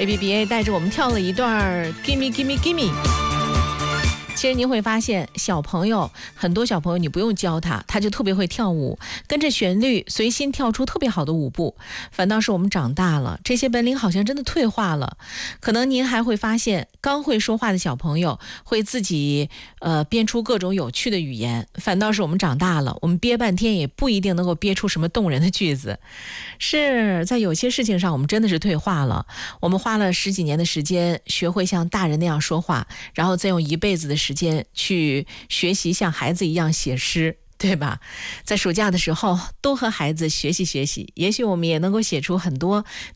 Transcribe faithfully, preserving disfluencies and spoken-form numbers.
A B B A 带着我们跳了一段 Gimme Gimme Gimme。其实您会发现，小朋友很多小朋友你不用教他，他就特别会跳舞，跟着旋律随心跳出特别好的舞步。反倒是我们长大了，这些本领好像真的退化了。可能您还会发现，刚会说话的小朋友会自己呃编出各种有趣的语言，反倒是我们长大了，我们憋半天也不一定能够憋出什么动人的句子。是在有些事情上我们真的是退化了，我们花了十几年的时间学会像大人那样说话，然后再用一辈子的时间去学习像孩子一样写诗，对吧？在暑假的时候多和孩子学习学习，也许我们也能够写出很多